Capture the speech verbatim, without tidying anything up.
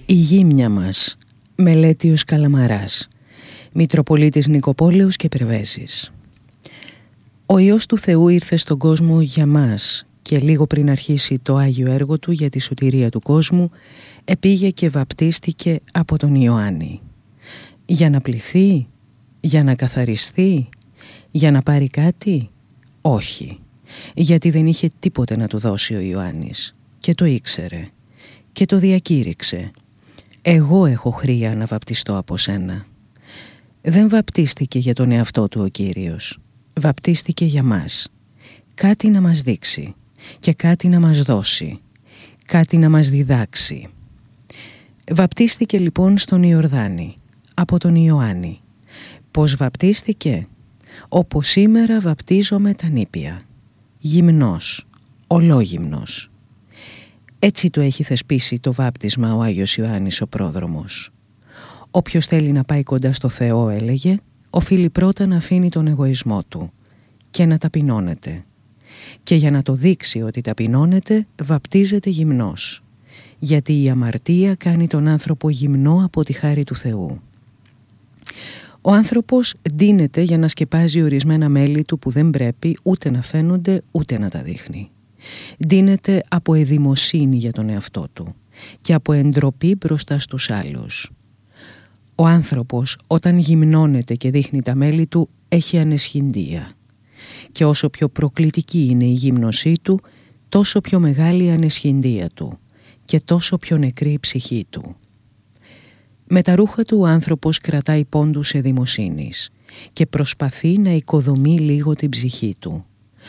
Η γύμνια μας, Μελέτιος Καλαμαράς, Μητροπολίτης Νικοπόλεως και Περβέζης. Ο Υιός του Θεού ήρθε στον κόσμο για μας και λίγο πριν αρχίσει το Άγιο έργο του για τη σωτηρία του κόσμου, επήγε και βαπτίστηκε από τον Ιωάννη. Για να πληθεί, για να καθαριστεί, για να πάρει κάτι? Όχι, γιατί δεν είχε τίποτε να του δώσει ο Ιωάννης και το ήξερε και το διακήρυξε. Εγώ έχω χρία να βαπτιστώ από σένα. Δεν βαπτίστηκε για τον εαυτό του ο Κύριος. Βαπτίστηκε για μας. Κάτι να μας δείξει και κάτι να μας δώσει. Κάτι να μας διδάξει. Βαπτίστηκε λοιπόν στον Ιορδάνη, από τον Ιωάννη. Πώς βαπτίστηκε? Όπως σήμερα βαπτίζομαι τα νήπια. Γυμνός, ολόγυμνος. Έτσι το έχει θεσπίσει το βάπτισμα ο Άγιος Ιωάννης ο πρόδρομος. Όποιος θέλει να πάει κοντά στο Θεό, έλεγε, οφείλει πρώτα να αφήνει τον εγωισμό του και να ταπεινώνεται. Και για να το δείξει ότι ταπεινώνεται, βαπτίζεται γυμνός. Γιατί η αμαρτία κάνει τον άνθρωπο γυμνό από τη χάρη του Θεού. Ο άνθρωπος ντύνεται για να σκεπάζει ορισμένα μέλη του που δεν πρέπει ούτε να φαίνονται ούτε να τα δείχνει. Ντύνεται από εδημοσύνη για τον εαυτό του και από εντροπή μπροστά στους άλλους. Ο άνθρωπος όταν γυμνώνεται και δείχνει τα μέλη του έχει αναισχυντία. Και όσο πιο προκλητική είναι η γύμνωσή του, τόσο πιο μεγάλη η αναισχυντία του και τόσο πιο νεκρή η ψυχή του. Με τα ρούχα του ο άνθρωπος κρατάει πόντους εδημοσύνης και προσπαθεί να οικοδομεί λίγο την ψυχή του.